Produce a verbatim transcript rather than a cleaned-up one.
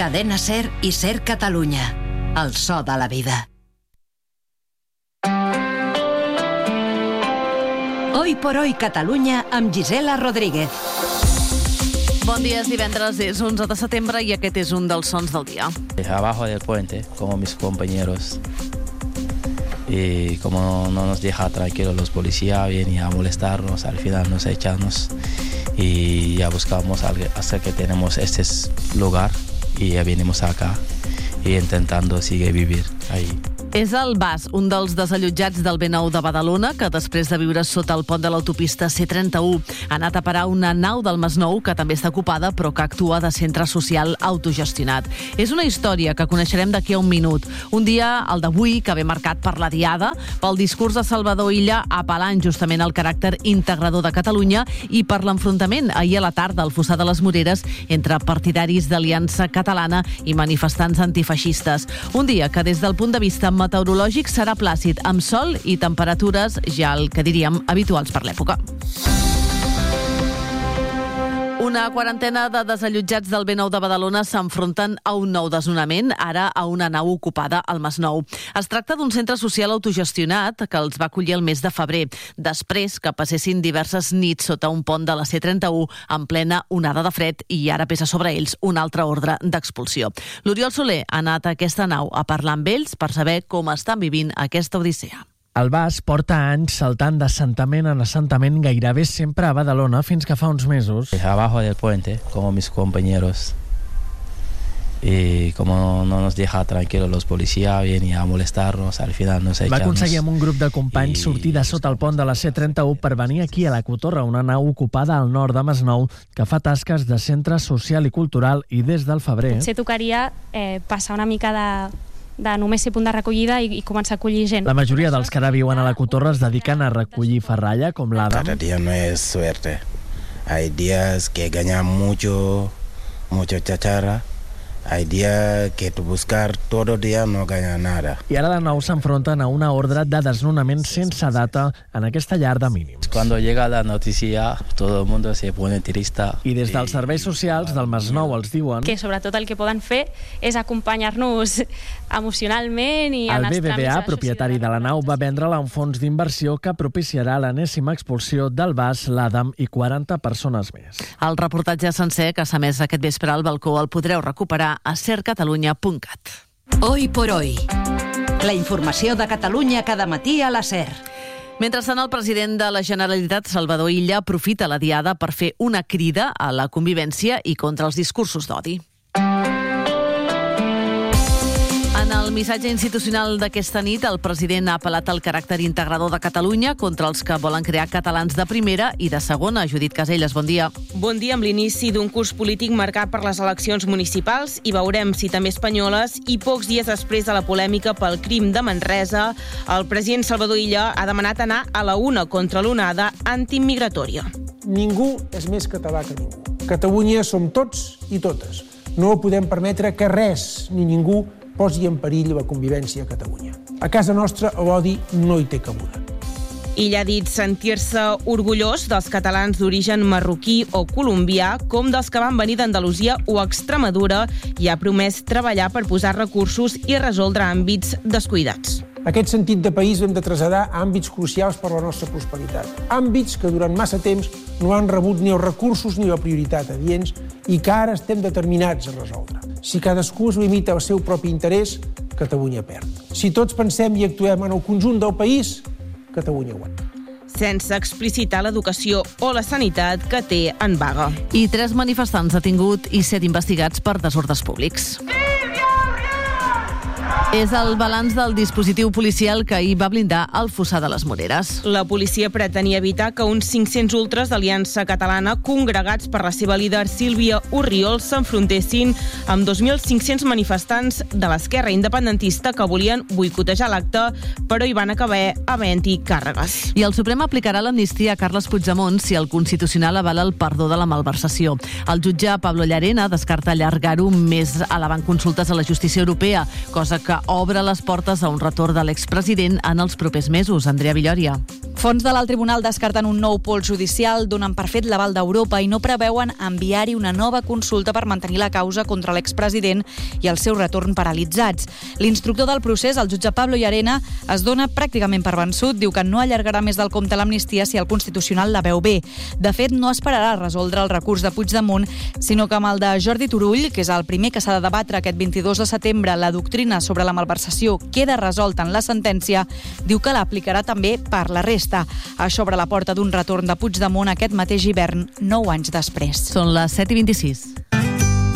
Cadena Ser i Ser Catalunya. El so de la vida. Hoy por hoy Catalunya amb Gisela Rodríguez. Bon dia, és divendres, és onze de setembre i aquest és un dels sons del dia. Abajo del puente, como mis compañeros. Y como no nos deja tranquilos los policías, vienen a molestarnos, al final nos echamos y ya buscamos hasta que tenemos este lugar y ya venimos acá y intentando seguir vivir ahí. És el Bas, un dels desallotjats del B nou de Badalona, que després de viure sota el pont de l'autopista C trenta-u ha anat a parar una nau del Masnou, que també està ocupada, però que actua de centre social autogestionat. És una història que coneixerem d'aquí a un minut. Un dia, el d'avui, que ve marcat per la Diada, pel discurs de Salvador Illa, apel·lant justament al caràcter integrador de Catalunya i per l'enfrontament ahir a la tarda al Fossar de les Moreres entre partidaris d'Aliança Catalana i manifestants antifeixistes. Un dia que, des del punt de vista meteorològic, serà plàcid, amb sol i temperatures ja el que diríem habituals per l'època. Una quarantena de desallotjats del B nou de Badalona s'enfronten a un nou desnonament, ara a una nau ocupada al Masnou. Es tracta d'un centre social autogestionat que els va acollir el mes de febrer, després que passessin diverses nits sota un pont de la C trenta-u en plena onada de fred i ara pesa sobre ells una altra ordre d'expulsió. L'Oriol Soler ha anat a aquesta nau a parlar amb ells per saber com estan vivint aquesta odissea. El Bas porta anys saltant d'assentament en assentament gairebé sempre a Badalona fins que fa uns mesos. Abajo del puente, como mis compañeros. Y como no nos deja tranquilos los policías, vienen a molestarnos, al final nos echamos. Va aconseguir amb un grup de companys I... sortir de sota el pont de la C trenta-u per venir aquí a la Cotorra, una nau ocupada al nord de Masnou que fa tasques de centre social i cultural i des del febrer... Potser tocaria eh, passar una mica de... de només ser punt de recollida i, i començar a acollir gent. La majoria dels que ara viuen a la Cotorra es dediquen a recollir ferralla, com l'Adam. Cada día no es suerte. Hay días que ganan mucho, mucho chachara. Hay días que tu buscar todo día no gana nada. I ara de nou s'enfronten a una ordre de desnonament sense data en aquesta llar de mínims. Cuando llega la noticia, todo el mundo se pone triste. I des dels serveis socials del Masnou els diuen que sobretot el que poden fer és acompanyar-nos emocionalment i el en els B B V A, tràmits propietari de la nau, va vendre-la a un fons d'inversió que propiciarà l'enèsima expulsió del Bas, l'Adam i quaranta persones més. El reportatge sencer que s'ha emès aquest vespre al balcó el podreu recuperar a ser catalunya punt cat. Hoy por hoy. La informació de Catalunya cada matí a la Ser. Mentrestant, el president de la Generalitat, Salvador Illa, aprofita la Diada per fer una crida a la convivència i contra els discursos d'odi. En el missatge institucional d'aquesta nit, el president ha apel·lat al caràcter integrador de Catalunya contra els que volen crear catalans de primera i de segona. Judit Caselles, bon dia. Bon dia. Amb l'inici d'un curs polític marcat per les eleccions municipals, i veurem si també espanyoles, i pocs dies després de la polèmica pel crim de Manresa, el president Salvador Illa ha demanat anar a la una contra l'onada antimigratòria. Ningú és més català que ningú. Catalunya som tots i totes. No podem permetre que res ni ningú posi en perill la convivència a Catalunya. A casa nostra l'odi no hi té cabuda. Illa ha dit sentir-se orgullós dels catalans d'origen marroquí o colombià, com dels que van venir d'Andalusia o Extremadura, i ha promès treballar per posar recursos i resoldre àmbits descuidats. Aquest sentit de país l'hem de traslladar a àmbits crucials per a la nostra prosperitat. Àmbits que durant massa temps no han rebut ni els recursos ni la prioritat adients i que ara estem determinats a resoldre. Si cadascú es limita al seu propi interès, Catalunya perd. Si tots pensem i actuem en el conjunt del país, Catalunya guanya. Sense explicitar l'educació o la sanitat que té en vaga. I tres manifestants detinguts i set investigats per desordres públics. És el balanç del dispositiu policial que ahir va blindar el Fossar de les Moreres. La policia pretenia evitar que uns cinc-cents ultres d'Aliança Catalana, congregats per la seva líder Sílvia Orriol, s'enfrontessin amb dos mil cinc-cents manifestants de l'esquerra independentista que volien boicotejar l'acte, però hi van acabar havent-hi càrregues. I el Suprem aplicarà l'amnistia a Carles Puigdemont si el Constitucional avala el perdó de la malversació. El jutge Pablo Llarena descarta allargar-ho més elevant consultes a la justícia europea, cosa que obre les portes a un retorn de l'expresident en els propers mesos. Andrea Villòria. Fons de l'Alt Tribunal descarten un nou pols judicial, donen per fet l'aval d'Europa i no preveuen enviar-hi una nova consulta per mantenir la causa contra l'expresident i el seu retorn paralitzats. L'instructor del procés, el jutge Pablo Llarena, es dona pràcticament per vençut, diu que no allargarà més del compte l'amnistia si el Constitucional la veu bé. De fet, no esperarà resoldre el recurs de Puigdemont, sinó que amb el de Jordi Turull, que és el primer que s'ha de debatre aquest vint-i-dos de setembre, la doctrina sobre la malversació queda resolta en la sentència, diu que l'aplicarà també per la resta. Això obre la porta d'un retorn de Puigdemont aquest mateix hivern, nou anys després. Són les set i vint-i-sis.